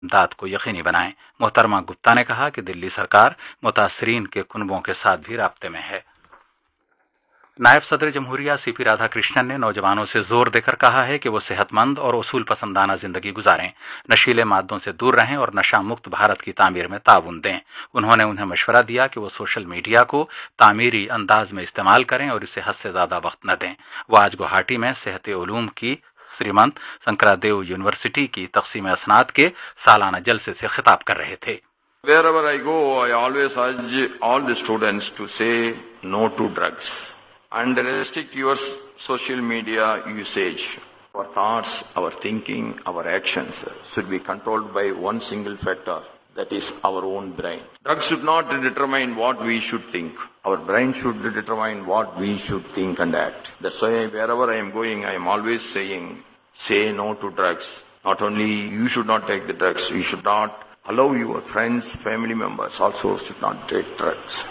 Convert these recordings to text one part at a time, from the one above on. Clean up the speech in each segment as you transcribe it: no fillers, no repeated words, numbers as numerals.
इमदाद को यकीनी बनाएं। मोहतरमा गुप्ता ने कहा कि दिल्ली सरकार मुतासरीन के कुनबों के साथ भी राब्ते में है। नायब सदर जमहूरिया सीपी राधाकृष्णन ने नौजवानों से जोर देकर कहा है कि वो सेहतमंद और उसूल पसंदाना जिंदगी गुजारें, नशीले मादों से दूर रहें और नशा मुक्त भारत की तामीर में ताउन दें। उन्होंने उन्हें मशवरा दिया कि वो सोशल मीडिया को तामीरी अंदाज में इस्तेमाल करें और इसे हद से ज्यादा वक्त न दें। वो आज गुवाहाटी में सेहत उलूम की श्रीमंत शंकरादेव यूनिवर्सिटी की तकसीम असनाद के सालाना जलसे से खिताब कर रहे थे। Wherever I go, I always urge all the students to say no to drugs and restrict your social media usage. Our thoughts, our thinking, our actions should be controlled by one single factor, that is our own brain. Drugs should not determine what we should think. Our brain should determine what we should think and act. That's why wherever I am going, I am always saying, say no to drugs. Not only you should not take the drugs, you should not allow your friends, family members also should not take drugs.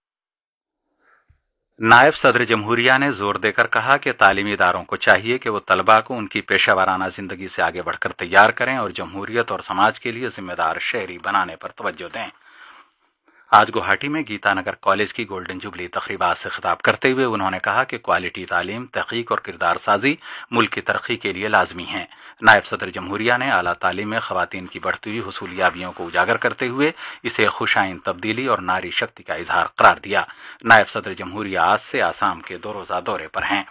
नायब सदर जमहूरिया ने जोर देकर कहा कि तालीमी इदारों को चाहिए कि वो तलबा को उनकी पेशा जिंदगी से आगे बढ़कर तैयार करें और जमहूरियत और समाज के लिए जिम्मेदार शहरी बनाने पर तवज्जो दें। आज गुवाहाटी में गीतानगर कॉलेज की गोल्डन जुबली तकरीबात से खिताब करते हुए उन्होंने कहा कि क्वालिटी तालीम, तहकीक और किरदार साजी मुल्क की तरक्की के लिए लाजमी है। नायब सदर जमहूरिया ने आला तालीम में खवातीन की बढ़ती हुई हुसूलियाबियों को उजागर करते हुए इसे खुशाइन तब्दीली और नारी शक्ति का इजहार करार दिया। नायब सदर जमहूरिया आज से आसाम के 2 रोज़ा दौरे पर हैं।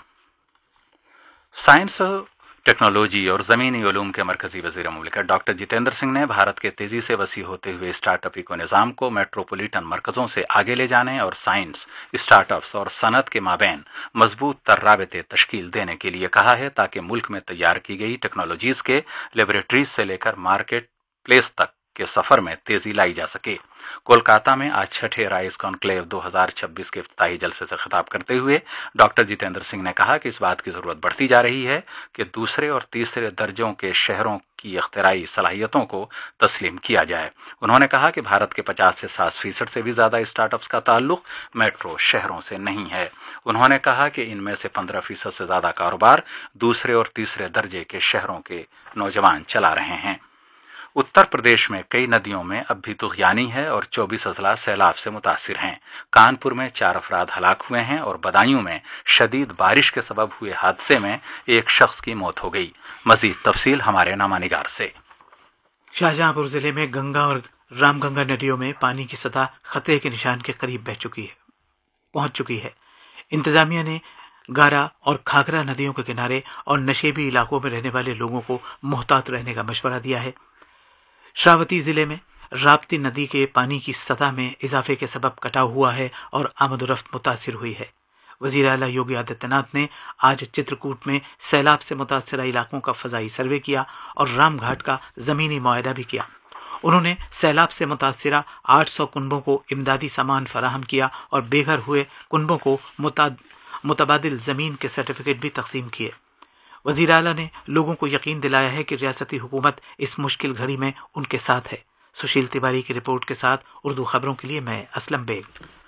साइंस, टेक्नोलॉजी और ज़मीनी उलूम के मरकजी वज़ीर मुमलिकत डॉक्टर जितेंद्र सिंह ने भारत के तेजी से वसी होते हुए स्टार्टअप इको निज़ाम को मेट्रोपोलिटन मरकज़ों से आगे ले जाने और साइंस, स्टार्टअप्स और सनत के माबैन मजबूत तर राबते तश्कील देने के लिए कहा है, ताकि मुल्क में तैयार की गई टेक्नोलॉजीज़ के लेबोरेटरीज से लेकर मार्केट प्लेस तक के सफर में तेजी लाई जा सके। कोलकाता में आज छठे राइज कॉन्क्लेव 2026 के इफ्तिताही जलसे से खिताब करते हुए डॉक्टर जितेंद्र सिंह ने कहा कि इस बात की जरूरत बढ़ती जा रही है कि दूसरे और तीसरे दर्जों के शहरों की इख्तिराई सलाहियतों को तस्लीम किया जाए। उन्होंने कहा कि भारत के 50 से 60% से भी ज्यादा स्टार्टअप्स का ताल्लुक मेट्रो शहरों से नहीं है। उन्होंने कहा कि इनमें से 15% से ज्यादा कारोबार दूसरे और तीसरे दर्जे के शहरों के नौजवान चला रहे हैं। उत्तर प्रदेश में कई नदियों में अब भी तुग़यानी है और 24 अजला सैलाब से मुतासिर हैं। कानपुर में 4 अफराद हलाक हुए हैं और बदायूं में शदीद बारिश के सबब हुए हादसे में एक शख्स की मौत हो गई। मजीद तफसील हमारे नामानिगार से। शाहजहांपुर जिले में गंगा और रामगंगा नदियों में पानी की सतह खतरे के निशान के करीब पहुंच चुकी है। इंतजामिया ने गारा और खागरा नदियों के किनारे और नशेबी इलाकों में रहने वाले लोगों को मुहतात रहने का मशवरा दिया है। श्रावती जिले में राप्ती नदी के पानी की सतह में इजाफे के सबब कटाव हुआ है और आमदोरफ्त मुतासिर हुई है। वजीर आला योगी आदित्यनाथ ने आज चित्रकूट में सैलाब से मुतासर इलाकों का फजाई सर्वे किया और रामघाट का जमीनी मुआयदा भी किया। उन्होंने सैलाब से मुतासरा 800 कुनबों को इमदादी सामान फराहम किया और बेघर हुए कुनबों को मुतबादिल जमीन के सर्टिफिकेट भी तकसीम किए। वजीर आला ने लोगों को यकीन दिलाया है कि रियासती हुकूमत इस मुश्किल घड़ी में उनके साथ है। सुशील तिवारी की रिपोर्ट के साथ उर्दू खबरों के लिए मैं असलम बेग।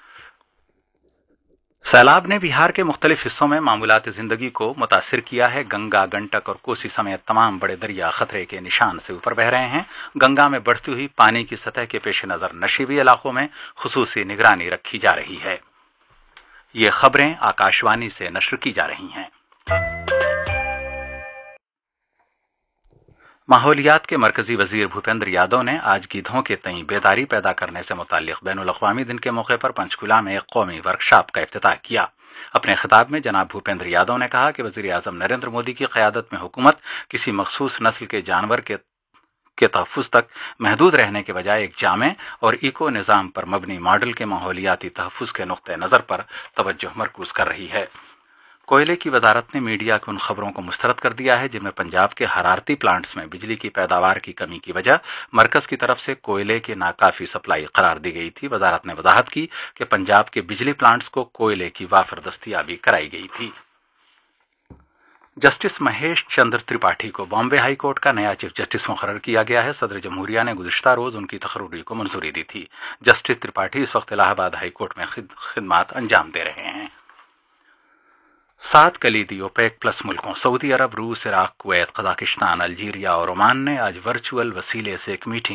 सैलाब ने बिहार के मुख्तलिफ हिस्सों में मामूलात जिंदगी को मुतासिर किया है। गंगा, गंडक और कोसी समेत तमाम बड़े दरिया खतरे के निशान से ऊपर बह रहे हैं। गंगा में बढ़ती हुई पानी की सतह के पेश नजर नशीबी इलाकों में खुसूसी निगरानी रखी जा रही है। ये खबरें आकाशवाणी से नश्र की जा रही हैं। माहौलियात के मरकजी वजीर भूपेंद्र यादव ने आज गिद्धों के तई बेदारी पैदा करने से मुताल्लिक बैनुल अक़वामी दिन के मौके पर पंचकुला में एक कौमी वर्कशॉप का इफ्तिताह किया। अपने खिताब में जनाब भूपेंद्र यादव ने कहा कि वजीर आज़म नरेंद्र मोदी की क़यादत में हुकूमत किसी मखसूस नस्ल के जानवर के तहफ़्फ़ुज़ तक महदूद रहने के बजाय एक जामे और इको निज़ाम पर मबनी मॉडल के माहौलियाती तहफ़्फ़ुज़ के नुक़्ते नज़र पर तवज्जो मरकूज़ कर रही है। कोयले की वजारत ने मीडिया की उन खबरों को मुस्तरद कर दिया है जिनमें पंजाब के हरारती प्लांट्स में बिजली की पैदावार की कमी की वजह मरकज की तरफ से कोयले की नाकाफी सप्लाई करार दी गई थी। वजारत ने वजाहत की कि पंजाब के बिजली प्लांट्स को कोयले की वाफिर दस्तियाबी कराई गई थी। जस्टिस महेश चंद्र त्रिपाठी को बॉम्बे हाई कोर्ट का नया चीफ जस्टिस मुकर्रर किया गया है। सदर जमहूरिया ने गुज़िश्ता रोज उनकी तकर्री को मंजूरी दी थी। जस्टिस त्रिपाठी इस वक्त इलाहाबाद हाई कोर्ट में खिदमत अंजाम दे रहे हैं। 7 कलीदी ओपेक प्लस मुल्कों सऊदी अरब, रूस, इराक, कुवैत, कजाकिस्तान, अल्जीरिया और ओमान ने आज वर्चुअल वसीले से एक मीटिंग